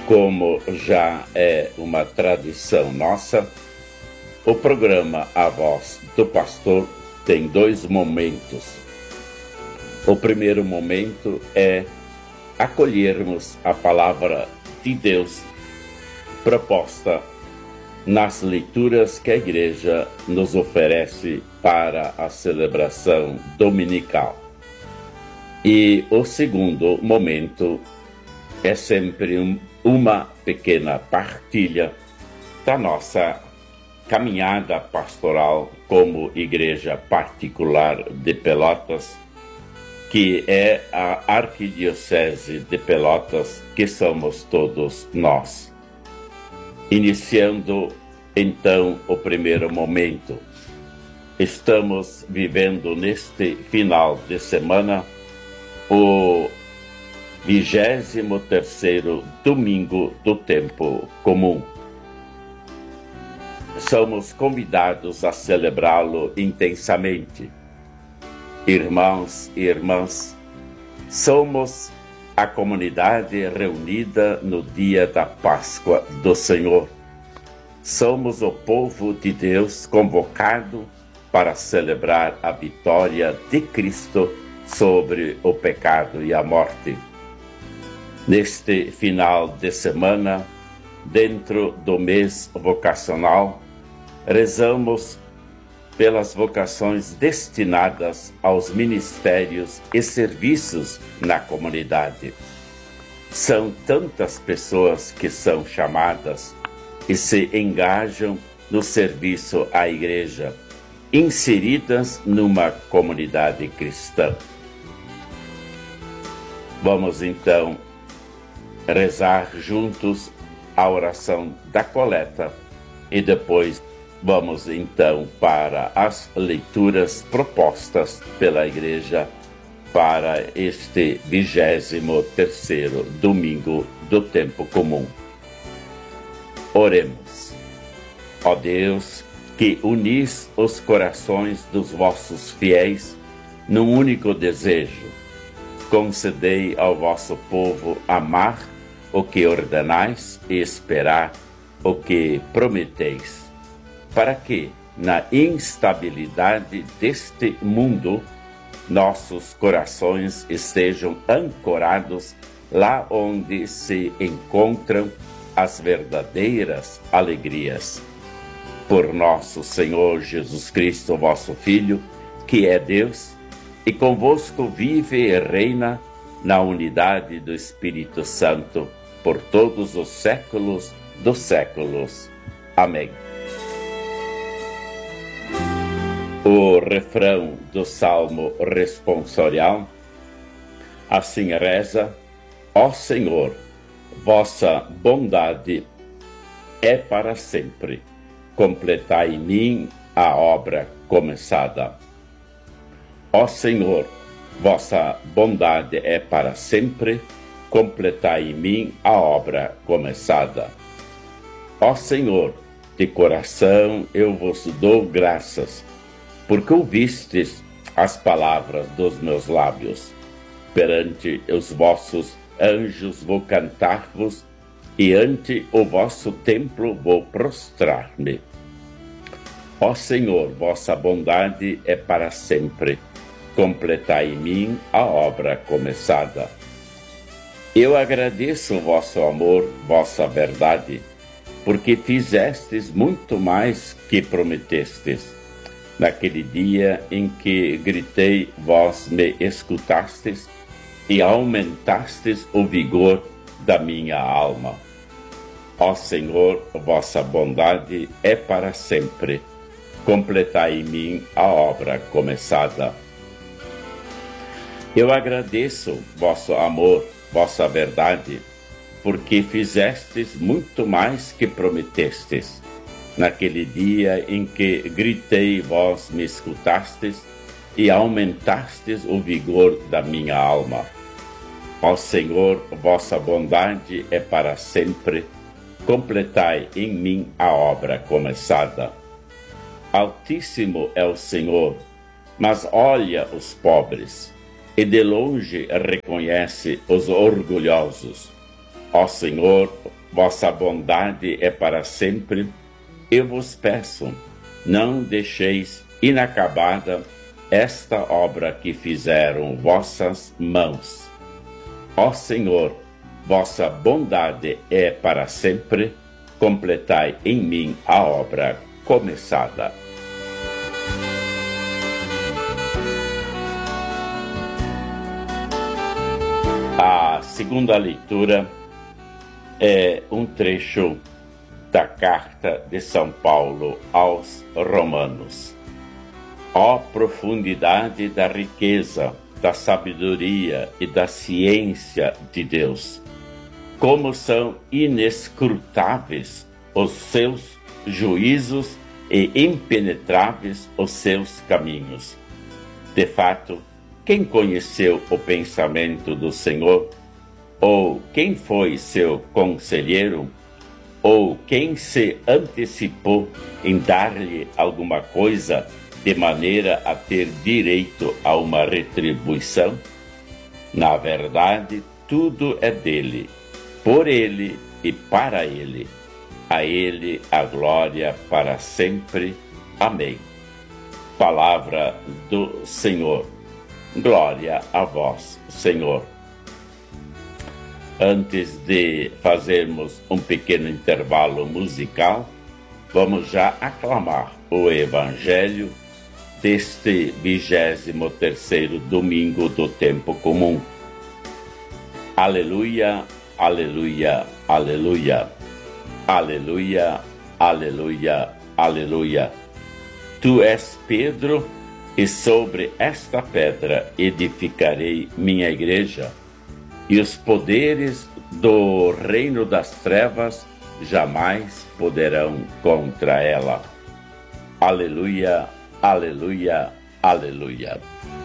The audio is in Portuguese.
Como já é uma tradição nossa, o programa A Voz do Pastor tem dois momentos. O primeiro momento é acolhermos a palavra de Deus proposta nas leituras que a igreja nos oferece para a celebração dominical. E o segundo momento é sempre uma pequena partilha da nossa caminhada pastoral como igreja particular de Pelotas, que é a Arquidiocese de Pelotas, que somos todos nós. Iniciando então o primeiro momento, estamos vivendo neste final de semana o 23º domingo do tempo comum. Somos convidados a celebrá-lo intensamente. Irmãos e irmãs, somos a comunidade reunida no dia da Páscoa do Senhor. Somos o povo de Deus convocado para celebrar a vitória de Cristo sobre o pecado e a morte. Neste final de semana, dentro do mês vocacional, rezamos pelas vocações destinadas aos ministérios e serviços na comunidade. São tantas pessoas que são chamadas e se engajam no serviço à igreja, inseridas numa comunidade cristã. Vamos então rezar juntos a oração da coleta e depois vamos então para as leituras propostas pela igreja para este 23º domingo do tempo comum. Oremos. Ó Deus, que unis os corações dos vossos fiéis num único desejo, concedei ao vosso povo amar o que ordenais e esperar o que prometeis, para que, na instabilidade deste mundo, nossos corações estejam ancorados lá onde se encontram as verdadeiras alegrias. Por nosso Senhor Jesus Cristo, vosso Filho, que é Deus, e convosco vive e reina na unidade do Espírito Santo, por todos os séculos dos séculos. Amém. O refrão do Salmo responsorial assim reza: Ó Senhor, vossa bondade é para sempre. Completai em mim a obra começada. Ó Senhor, vossa bondade é para sempre. Completai em mim a obra começada. Ó Senhor, de coração eu vos dou graças, porque ouvistes as palavras dos meus lábios. Perante os vossos anjos vou cantar-vos, e ante o vosso templo vou prostrar-me. Ó Senhor, vossa bondade é para sempre. Completai em mim a obra começada. Eu agradeço o vosso amor, vossa verdade, porque fizestes muito mais que prometestes. Naquele dia em que gritei, vós me escutastes e aumentastes o vigor da minha alma. Ó Senhor, vossa bondade é para sempre. Completai em mim a obra começada. Eu agradeço vosso amor, vossa verdade, porque fizestes muito mais que prometestes. Naquele dia em que gritei, vós me escutastes e aumentastes o vigor da minha alma. Ó Senhor, vossa bondade é para sempre. Completai em mim a obra começada. Altíssimo é o Senhor, mas olha os pobres, e de longe reconhece os orgulhosos. Ó Senhor, vossa bondade é para sempre. Eu vos peço, não deixeis inacabada esta obra que fizeram vossas mãos. Ó Senhor, vossa bondade é para sempre. Completai em mim a obra começada. A segunda leitura é um trecho da carta de São Paulo aos Romanos. Ó profundidade da riqueza, da sabedoria e da ciência de Deus! Como são inescrutáveis os seus juízos e impenetráveis os seus caminhos. De fato, quem conheceu o pensamento do Senhor? Ou quem foi seu conselheiro? Ou quem se antecipou em dar-lhe alguma coisa de maneira a ter direito a uma retribuição? Na verdade, tudo é dele, por ele e para ele. A ele a glória para sempre. Amém. Palavra do Senhor. Glória a vós, Senhor. Antes de fazermos um pequeno intervalo musical, vamos já aclamar o Evangelho deste 23º domingo do tempo comum. Aleluia, aleluia, aleluia. Aleluia, aleluia, aleluia. Tu és Pedro, e sobre esta pedra edificarei minha igreja, e os poderes do reino das trevas jamais poderão contra ela. Aleluia, aleluia, aleluia.